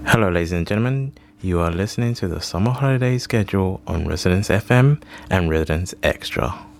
Hello, ladies and gentlemen. You are listening to the summer holiday schedule on Residence FM and Residence Extra.